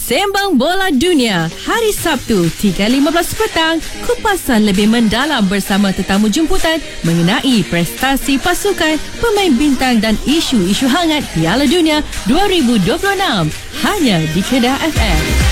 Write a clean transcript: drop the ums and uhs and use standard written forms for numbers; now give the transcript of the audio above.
Sembang Bola Dunia, hari Sabtu 3.15 petang, kupasan lebih mendalam bersama tetamu jemputan mengenai prestasi pasukan, pemain bintang dan isu-isu hangat Piala Dunia 2026. Hanya di Kedah FM.